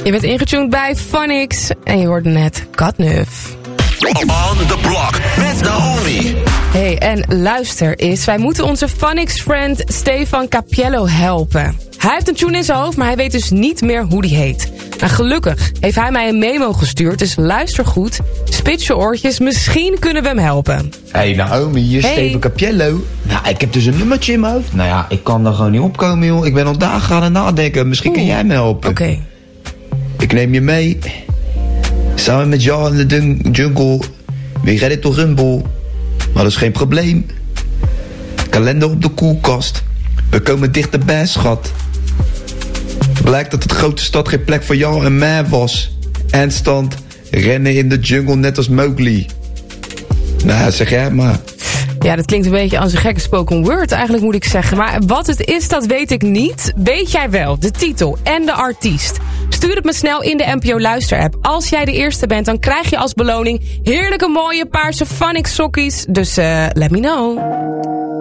Je bent ingetuned bij Phonics en je hoorde net Katnuf. On the block met Naomi. Hey, en luister eens. Wij moeten onze Phonics-friend Stefan Capiello helpen. Hij heeft een tune in zijn hoofd, maar hij weet dus niet meer hoe die heet. Nou, gelukkig heeft hij mij een memo gestuurd, dus luister goed. Spits je oortjes, misschien kunnen we hem helpen. Hey Naomi, hier is Stefan Capiello. Nou, ik heb dus een nummertje in mijn hoofd. Nou ja, ik kan er gewoon niet opkomen, joh. Ik ben al dagen gaan nadenken. Misschien kan jij me helpen. Oké. Ik neem je mee. Samen met jou in de jungle. Weer ready to rumble. Maar dat is geen probleem. Kalender op de koelkast. We komen dichterbij, schat. Blijkt dat de grote stad geen plek voor jou en mij was. Eindstand. Rennen in de jungle net als Mowgli. Nou, zeg jij maar. Ja, dat klinkt een beetje als een gekke spoken word eigenlijk, moet ik zeggen. Maar wat het is, dat weet ik niet. Weet jij wel, de titel en de artiest? Stuur het me snel in de NPO Luister-app. Als jij de eerste bent, dan krijg je als beloning heerlijke mooie paarse Phonics sokkies. Dus let me know.